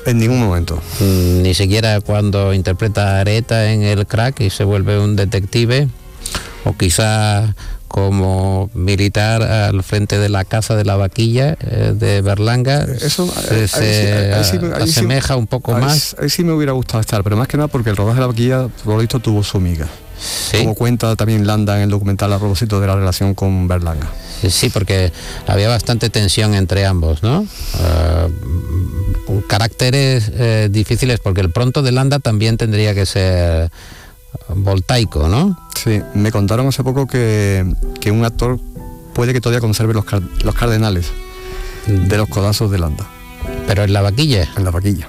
En ningún momento. Ni siquiera cuando interpreta a Areta en El Crack y se vuelve un detective, o quizá como militar al frente de la caza de la vaquilla de Berlanga. Eso se asemeja un poco más. Ahí sí me hubiera gustado estar, pero más que nada porque el rodaje de la vaquilla, por lo visto, tuvo su miga. ¿Sí? Como cuenta también Landa en el documental a propósito de la relación con Berlanga. Sí, porque había bastante tensión entre ambos, ¿no? Caracteres difíciles, porque el pronto de Landa también tendría que ser voltaico, ¿no? Sí, me contaron hace poco que un actor puede que todavía conserve los cardenales de los codazos de Landa. ¿Pero en la vaquilla? En la vaquilla.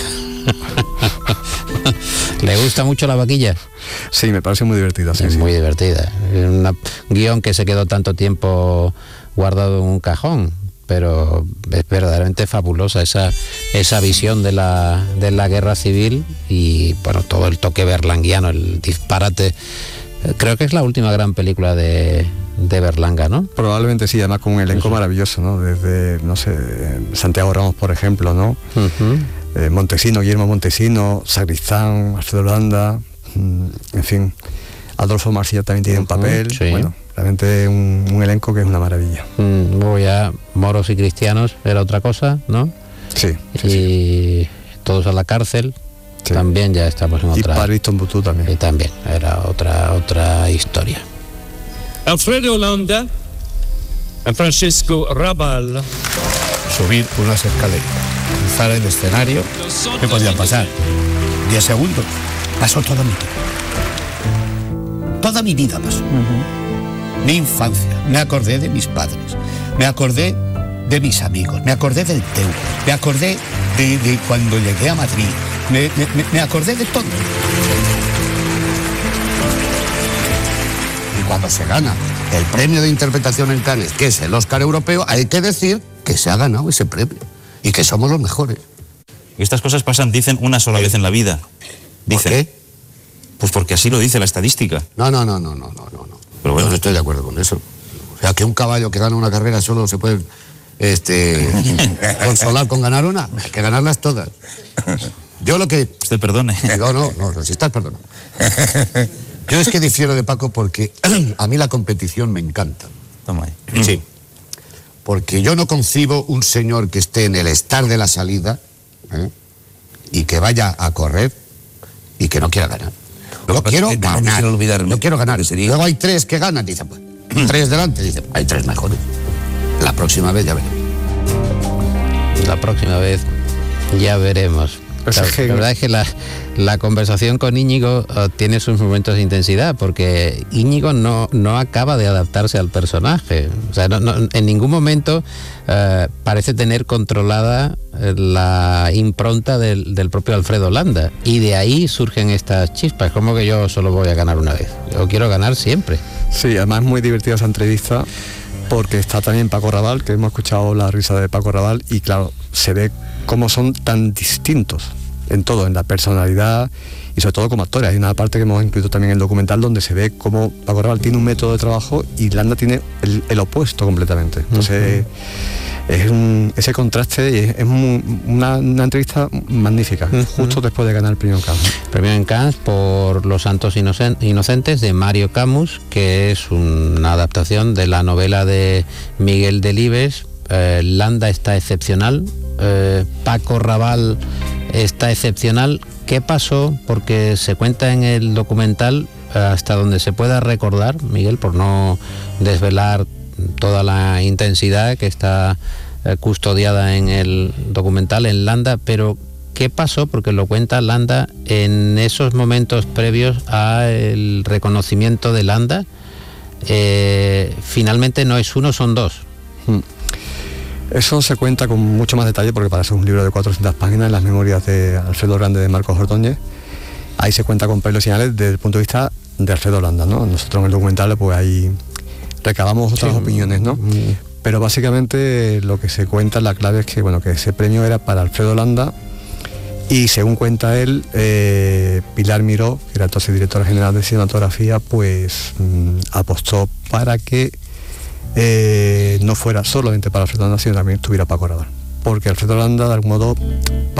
¿Le gusta mucho la vaquilla? Sí, me parece muy divertida. Sí, es sí. Muy divertida. Es un guión que se quedó tanto tiempo guardado en un cajón, pero es verdaderamente fabulosa esa visión de la guerra civil y bueno, todo el toque berlanguiano, el disparate. Creo que es la última gran película de Berlanga, ¿no? Probablemente sí, además con un elenco maravilloso, ¿no? Desde, no sé, Santiago Ramos, por ejemplo, ¿no? Montesino, Guillermo Montesino, Sacristán, Alfredo Landa, en fin, Adolfo Marsilla también tiene un papel, sí. Bueno, realmente un elenco que es una maravilla. Luego ya Moros y Cristianos era otra cosa, ¿no? Sí. Y todos a la cárcel, sí. También ya estamos en otra. Y Paris Tombuctú también. Y también era otra historia. Alfredo Landa, Francisco Rabal. Subir unas escaleras, cruzar el escenario. ¿Qué podía pasar? 10 segundos. Pasó toda mi vida. Toda mi vida pasó. Mi infancia. Me acordé de mis padres. Me acordé de mis amigos. Me acordé del Teu. Me acordé de cuando llegué a Madrid. Me acordé de todo. Y cuando se gana el premio de interpretación en Cannes, que es el Oscar europeo, hay que decir que se ha ganado ese premio y que somos los mejores. Estas cosas pasan, dicen, una sola vez en la vida. Dicen. ¿Por qué? Pues porque así lo dice la estadística. No. Pero bueno, no estoy de acuerdo con eso. O sea, que un caballo que gana una carrera solo se puede consolar con ganar una. Hay que ganarlas todas. Yo lo que... Usted perdone. No, si estás perdonando. Yo es que difiero de Paco porque a mí la competición me encanta. Toma ahí. Sí. Porque yo no concibo un señor que esté en el estar de la salida y que vaya a correr y que no quiera ganar. Yo quiero ganar. No quiero ganar. Luego hay 3 que ganan, dicen, pues, 3 delante, dicen, hay 3 mejores. La próxima vez ya veremos. La próxima vez ya veremos. La verdad es que la conversación con Íñigo tiene sus momentos de intensidad, porque Íñigo no acaba de adaptarse al personaje. O sea, en ningún momento parece tener controlada la impronta del propio Alfredo Landa. Y de ahí surgen estas chispas. Como que yo solo voy a ganar una vez. Yo quiero ganar siempre. Sí, además es muy divertida esa entrevista, porque está también Paco Rabanne, que hemos escuchado la risa de Paco Rabanne, y claro, se ve cómo son tan distintos en todo, en la personalidad y sobre todo como actores. Hay una parte que hemos incluido también en el documental donde se ve cómo Paco Rabanne tiene un método de trabajo y Landa tiene el opuesto completamente. Entonces ese contraste es una entrevista magnífica, justo después de ganar el premio en Cannes. Premio en Cannes por Los Santos Inocentes de Mario Camus, que es una adaptación de la novela de Miguel Delibes. Landa está excepcional, Paco Rabanne está excepcional. ¿Qué pasó? Porque se cuenta en el documental, hasta donde se pueda recordar, Miguel, por no desvelar toda la intensidad que está custodiada en el documental, en Landa, pero ¿qué pasó? Porque lo cuenta Landa en esos momentos previos al reconocimiento de Landa. Finalmente no es uno, son 2. Eso se cuenta con mucho más detalle, porque para eso es un libro de 400 páginas, en las memorias de Alfredo Grande de Marcos Ordóñez. Ahí se cuenta con pelos y señales desde el punto de vista de Alfredo Landa, ¿no? Nosotros en el documental pues ahí recabamos otras opiniones, ¿no? Pero básicamente lo que se cuenta, la clave es que, bueno, que ese premio era para Alfredo Landa, y según cuenta él, Pilar Miró, que era entonces directora general de cinematografía, pues apostó para que no fuera solamente para Alfredo Landa, sino también estuviera Paco Rabanne, porque Alfredo Landa de algún modo